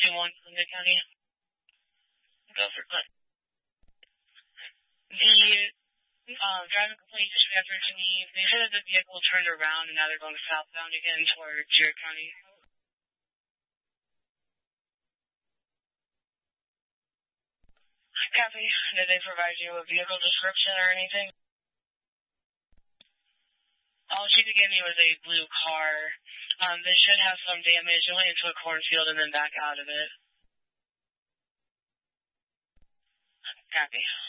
221 Columbia County. Go for Clint. The driving complaint issue after Geneve, they said that the vehicle turned around and now they're going southbound again toward Jarrett County. Copy. Did they provide you a vehicle description or anything? All she could give me was a blue car. They should have some damage. It went into a cornfield and then back out of it. Copy.